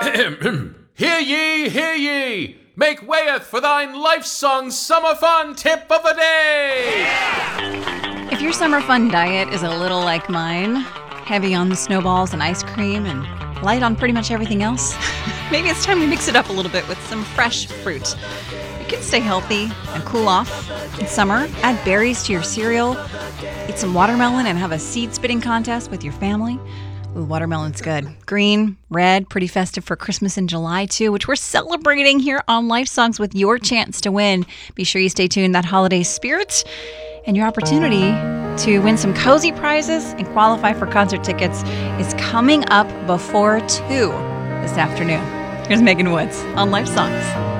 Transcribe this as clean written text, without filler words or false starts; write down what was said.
Hear ye, hear ye! Make wayeth for thine life song summer fun tip of the day! If your summer fun diet is a little like mine, heavy on the snowballs and ice cream and light on pretty much everything else, maybe it's time we mix it up a little bit with some fresh fruit. You can stay healthy and cool off in summer. Add berries to your cereal. Eat some watermelon and have a seed spitting contest with your family. Ooh, watermelon's good. Green, red, pretty festive for Christmas in July too, which we're celebrating here on Life Songs with your chance to win. Be sure you stay tuned. That holiday spirit and your opportunity to win some cozy prizes and qualify for concert tickets is coming up before 2 this afternoon. Here's Megan Woods on Life Songs.